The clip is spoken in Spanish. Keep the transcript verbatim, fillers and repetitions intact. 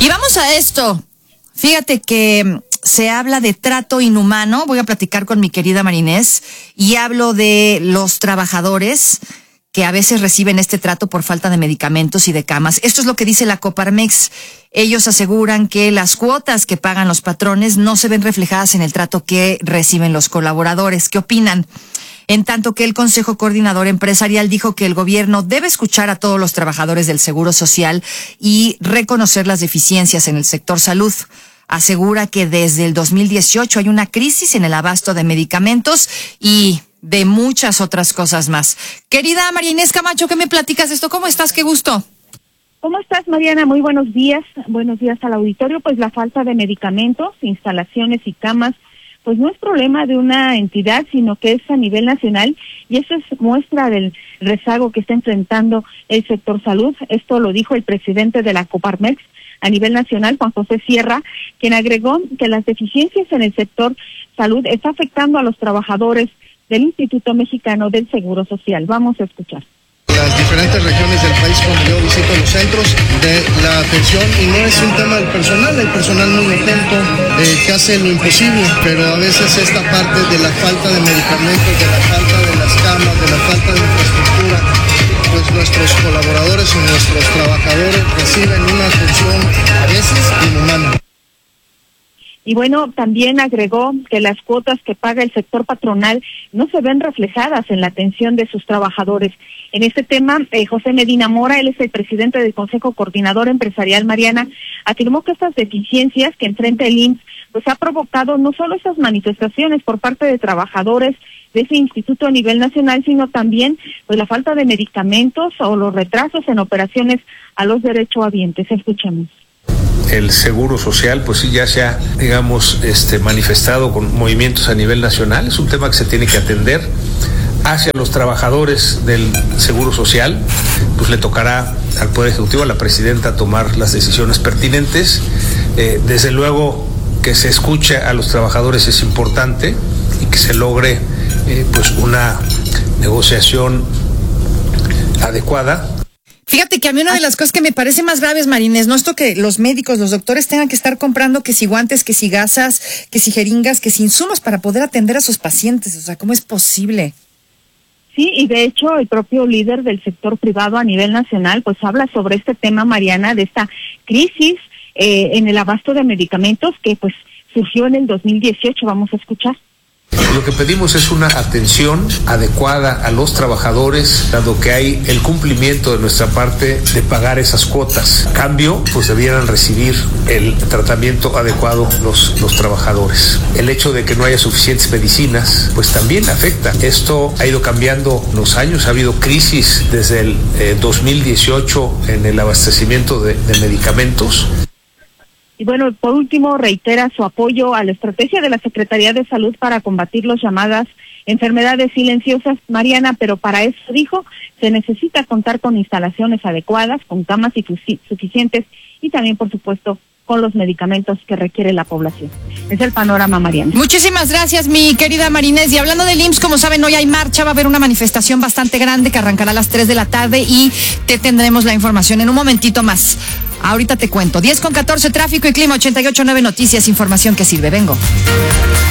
Y vamos a esto. Fíjate que se habla de trato inhumano. Voy a platicar con mi querida Marinés y hablo de los trabajadores que a veces reciben este trato por falta de medicamentos y de camas. Esto es lo que dice la Coparmex. Ellos aseguran que las cuotas que pagan los patrones no se ven reflejadas en el trato que reciben los colaboradores. ¿Qué opinan? En tanto que el Consejo Coordinador Empresarial dijo que el gobierno debe escuchar a todos los trabajadores del Seguro Social y reconocer las deficiencias en el sector salud. Asegura que desde el dos mil dieciocho hay una crisis en el abasto de medicamentos y de muchas otras cosas más. Querida María Inés Camacho, ¿qué me platicas de esto? ¿Cómo estás? Qué gusto. ¿Cómo estás, Mariana? Muy buenos días. Buenos días al auditorio. Pues la falta de medicamentos, instalaciones y camas pues no es problema de una entidad, sino que es a nivel nacional, y eso es muestra del rezago que está enfrentando el sector salud. Esto lo dijo el presidente de la Coparmex a nivel nacional, Juan José Sierra, quien agregó que las deficiencias en el sector salud está afectando a los trabajadores del Instituto Mexicano del Seguro Social. Vamos a escuchar. Las diferentes regiones del país cuando yo visito los centros de la atención, y no es un tema del personal, el personal muy atento, eh, que hace lo imposible, pero a veces esta parte de la falta de medicamentos, de la falta de las camas, de la falta de infraestructura, pues nuestros colaboradores o nuestros trabajadores reciben una atención a veces inhumana. Y bueno, también agregó que las cuotas que paga el sector patronal no se ven reflejadas en la atención de sus trabajadores. En este tema, eh, José Medina Mora, él es el presidente del Consejo Coordinador Empresarial, Mariana, afirmó que estas deficiencias que enfrenta el I M S S pues ha provocado no solo esas manifestaciones por parte de trabajadores de ese instituto a nivel nacional, sino también pues la falta de medicamentos o los retrasos en operaciones a los derechohabientes. Escuchemos. El Seguro Social, pues sí, ya se ha, digamos, este, manifestado con movimientos a nivel nacional. Es un tema que se tiene que atender. Hacia los trabajadores del Seguro Social, pues le tocará al Poder Ejecutivo, a la presidenta, tomar las decisiones pertinentes. Eh, desde luego que se escuche a los trabajadores es importante y que se logre eh, pues una negociación adecuada. Fíjate que a mí una de las cosas que me parece más graves, Marinés, no esto que los médicos, los doctores tengan que estar comprando que si guantes, que si gasas, que si jeringas, que si insumos para poder atender a sus pacientes. O sea, ¿cómo es posible? Sí, y de hecho el propio líder del sector privado a nivel nacional pues habla sobre este tema, Mariana, de esta crisis eh, en el abasto de medicamentos que pues surgió en el dos mil dieciocho. Vamos a escuchar. Lo que pedimos es una atención adecuada a los trabajadores, dado que hay el cumplimiento de nuestra parte de pagar esas cuotas. A cambio, pues debieran recibir el tratamiento adecuado los, los trabajadores. El hecho de que no haya suficientes medicinas, pues también afecta. Esto ha ido cambiando los años, ha habido crisis desde el eh, dos mil dieciocho en el abastecimiento de, de medicamentos. Y bueno, por último, reitera su apoyo a la estrategia de la Secretaría de Salud para combatir las llamadas enfermedades silenciosas, Mariana, pero para eso, dijo, se necesita contar con instalaciones adecuadas, con camas suficientes y también, por supuesto, con los medicamentos que requiere la población. Es el panorama, Mariana. Muchísimas gracias, mi querida Marinés. Y hablando del I M S S, como saben, hoy hay marcha, va a haber una manifestación bastante grande que arrancará a las tres de la tarde y te tendremos la información en un momentito más. Ahorita te cuento. diez con catorce, tráfico y clima, ochenta y ocho punto nueve Noticias, información que sirve. Vengo.